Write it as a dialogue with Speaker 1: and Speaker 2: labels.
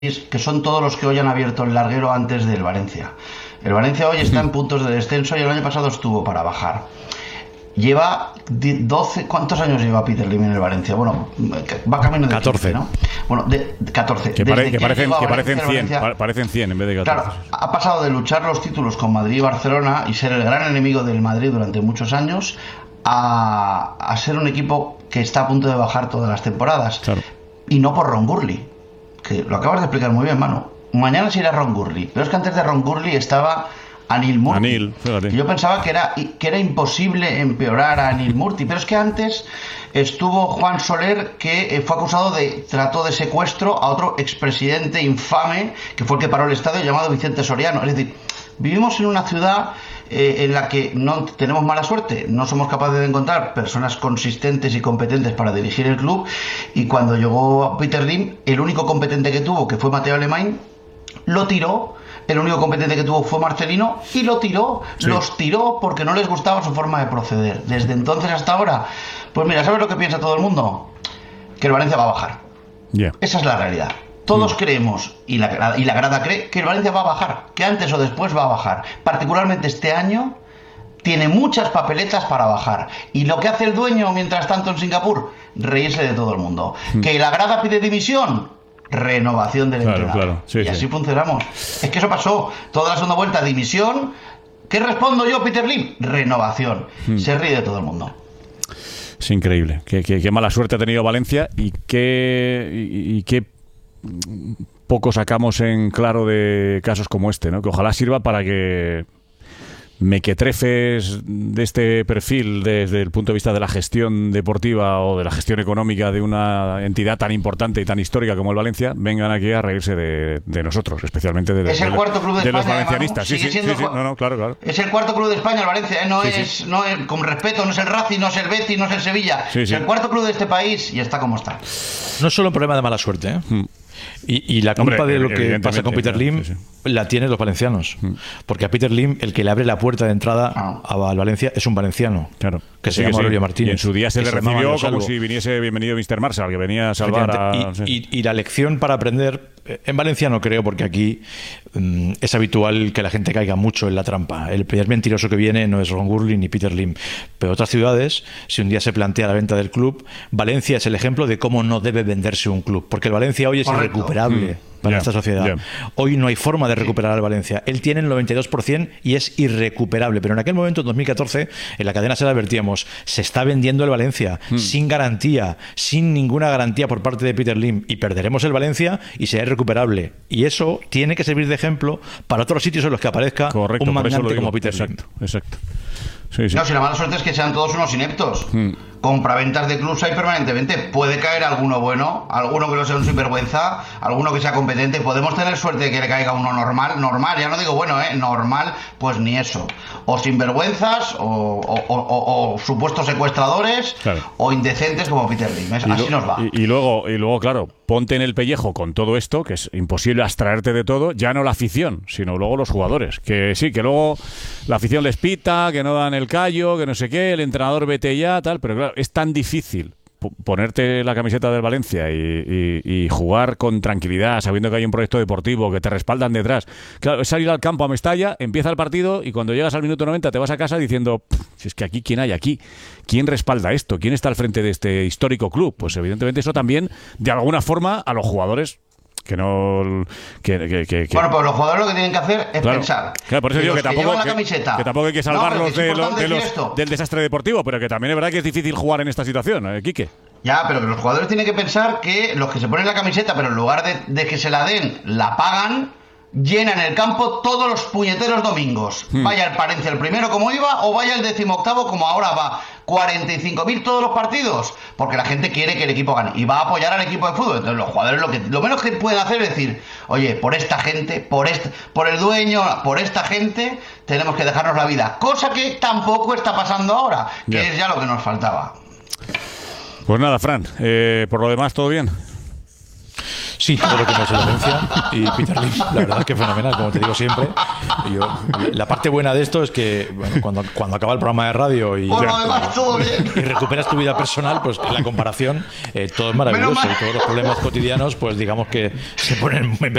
Speaker 1: que son todos los que hoy han abierto el larguero antes del Valencia. El Valencia hoy está en puntos de descenso y el año pasado estuvo para bajar. Lleva 12, ¿cuántos años lleva Peter Lim en el Valencia? Bueno, va camino de
Speaker 2: 14,
Speaker 1: 15, ¿no? Bueno, de 14.
Speaker 2: Que parecen 100,
Speaker 1: Valencia,
Speaker 2: parecen 100 en vez de 14.
Speaker 1: Claro, ha pasado de luchar los títulos con Madrid y Barcelona y ser el gran enemigo del Madrid durante muchos años a ser un equipo que está a punto de bajar todas las temporadas.
Speaker 2: Claro.
Speaker 1: Y no por Ron Gurley, que lo acabas de explicar muy bien, Manu. Mañana se irá Ron Gurley, pero es que antes de Ron Gurley estaba Anil Murti.
Speaker 2: Anil, fíjate.
Speaker 1: Yo pensaba que era imposible empeorar a Anil Murti, pero es que antes estuvo Juan Soler, que fue acusado de trato de secuestro a otro expresidente infame, que fue el que paró el estadio, llamado Vicente Soriano. Es decir, vivimos en una ciudad en la que no tenemos mala suerte, no somos capaces de encontrar personas consistentes y competentes para dirigir el club, y cuando llegó Peter Lim, el único competente que tuvo, que fue Mateo Alemany, lo tiró. El único competente que tuvo fue Marcelino y lo tiró, sí. Los tiró porque no les gustaba su forma de proceder. Desde entonces hasta ahora, pues mira, ¿sabes lo que piensa todo el mundo? Que el Valencia va a bajar.
Speaker 2: Yeah.
Speaker 1: Esa es la realidad. Todos creemos, y la grada cree, que el Valencia va a bajar, que antes o después va a bajar. Particularmente este año tiene muchas papeletas para bajar. Y lo que hace el dueño mientras tanto en Singapur, reírse de todo el mundo. Que la grada pide dimisión, renovación del entrenador.
Speaker 2: Claro. Sí,
Speaker 1: y así funcionamos. Es que eso pasó. Toda la segunda vuelta, dimisión. ¿Qué respondo yo, Peter Lim? Renovación. Se ríe de todo el mundo.
Speaker 2: Es increíble. Qué mala suerte ha tenido Valencia y qué poco sacamos en claro de casos como este, ¿no? Que ojalá sirva para que mequetrefes de este perfil desde el punto de vista de la gestión deportiva o de la gestión económica de una entidad tan importante y tan histórica como el Valencia vengan aquí a reírse de nosotros, especialmente de los valencianistas. Sí, claro.
Speaker 1: Es el cuarto club de España, el Valencia, no es, con respeto, no es el Racing, no es el Betis, no es el Sevilla, es el cuarto club de este país y está como está.
Speaker 3: No es solo un problema de mala suerte, ¿eh? Y la culpa de lo que pasa con Peter Lim la tienen los valencianos. Porque a Peter Lim, el que le abre la puerta de entrada al Valencia es un valenciano, claro, que se llama Aurelio Martínez.
Speaker 2: Y en su día se le recibió como si viniese bienvenido Mr. Marshall, que venía a salvar
Speaker 3: y la lección para aprender en Valencia no creo, porque aquí es habitual que la gente caiga mucho en la trampa. El primer mentiroso que viene no es Ron Gurley ni Peter Lim. Pero otras ciudades, si un día se plantea la venta del club, Valencia es el ejemplo de cómo no debe venderse un club. Porque el Valencia hoy es irrecuperable para esta sociedad. Hoy no hay forma de recuperar al Valencia. Él tiene el 92% y es irrecuperable. Pero en aquel momento, en 2014, en la cadena se le advertíamos, se está vendiendo el Valencia sin garantía, sin ninguna garantía por parte de Peter Lim, y perderemos el Valencia y será irrecuperable. Y eso tiene que servir de ejemplo para otros sitios en los que aparezca un magnate como Peter Lim.
Speaker 2: Exacto.
Speaker 1: Sí. No, si la mala suerte es que sean todos unos ineptos. Compraventas de clubs hay permanentemente. Puede caer alguno bueno, alguno que no sea un sinvergüenza, alguno que sea competente. Podemos tener suerte de que le caiga uno normal, ya no digo bueno, normal, pues ni eso. O sinvergüenzas, o supuestos secuestradores, o indecentes como Peter Lim. Así nos va.
Speaker 2: Y luego, claro, ponte en el pellejo con todo esto, que es imposible abstraerte de todo, ya no la afición, sino luego los jugadores. Que sí, que luego la afición les pita, que no dan el callo, que no sé qué, el entrenador vete ya, tal, pero claro, es tan difícil ponerte la camiseta del Valencia y jugar con tranquilidad, sabiendo que hay un proyecto deportivo, que te respaldan detrás. Claro, es salir al campo a Mestalla, empieza el partido y cuando llegas al minuto 90 te vas a casa diciendo, si es que aquí, ¿quién hay aquí? ¿Quién respalda esto? ¿Quién está al frente de este histórico club? Pues evidentemente eso también, de alguna forma, a los jugadores que no...
Speaker 1: Bueno, pues los jugadores lo que tienen que hacer es pensar.
Speaker 2: Claro, por eso digo que tampoco hay que salvarlos del desastre deportivo, pero que también es verdad que es difícil jugar en esta situación, Quique.
Speaker 1: Ya, pero que los jugadores tienen que pensar que los que se ponen la camiseta, pero en lugar de que se la den, la pagan, llenan el campo todos los puñeteros domingos. Vaya el Palencia el primero como iba, o vaya el 18º como ahora va. 45.000 todos los partidos, porque la gente quiere que el equipo gane y va a apoyar al equipo de fútbol. Entonces los jugadores lo menos que pueden hacer es decir, oye, por esta gente, por el dueño, por esta gente tenemos que dejarnos la vida, cosa que tampoco está pasando ahora, que es ya lo que nos faltaba.
Speaker 2: Pues nada, Fran, por lo demás, ¿todo bien?
Speaker 3: Sí, todo lo que me ha hecho Valencia y Peter Lim, la verdad es que fenomenal, como te digo siempre. La parte buena de esto es que bueno, cuando acaba el programa de radio y recuperas tu vida personal, pues la comparación todo es maravilloso y todos los problemas cotidianos, pues digamos que se ponen